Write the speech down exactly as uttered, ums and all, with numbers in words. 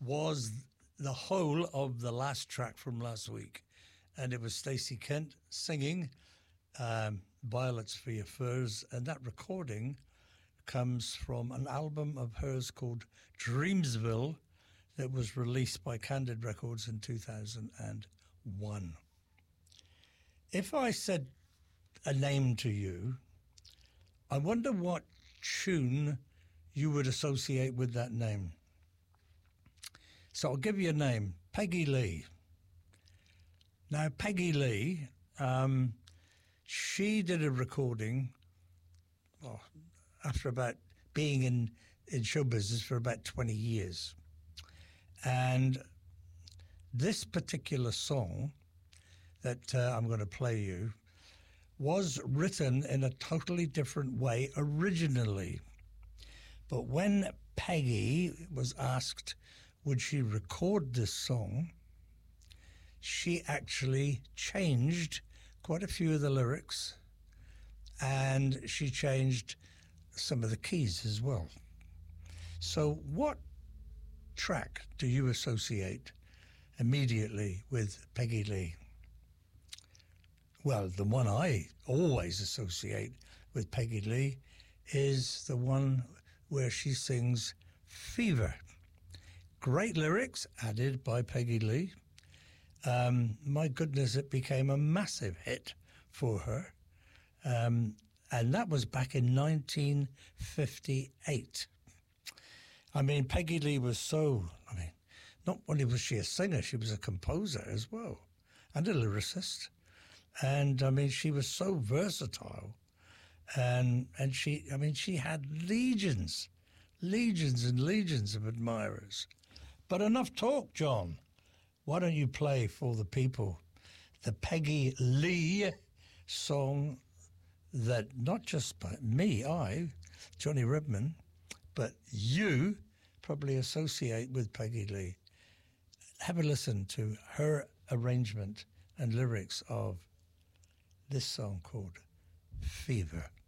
was the whole of the last track from last week. And it was Stacey Kent singing um, Violets for Your Furs. And that recording comes from an album of hers called Dreamsville that was released by Candid Records in two thousand one. If I said a name to you, I wonder what tune you would associate with that name. So I'll give you a name, Peggy Lee. Now, Peggy Lee, um, she did a recording well, after about being in, in show business for about twenty years. And this particular song that uh, I'm going to play you was written in a totally different way originally. But when Peggy was asked would she record this song, she actually changed quite a few of the lyrics, and she changed some of the keys as well. So what track do you associate immediately with Peggy Lee? Well, the one I always associate with Peggy Lee is the one where she sings Fever. Great lyrics added by Peggy Lee. Um, my goodness, it became a massive hit for her. Um, and that was back in nineteen fifty-eight. I mean, Peggy Lee was so, I mean, not only was she a singer, she was a composer as well, and a lyricist. And, I mean, she was so versatile. And, and she, I mean, she had legions, legions and legions of admirers. But enough talk, John. Why don't you play for the people the Peggy Lee song that not just by me, I, Johnny Redman, but you probably associate with Peggy Lee. Have a listen to her arrangement and lyrics of this song called Fever.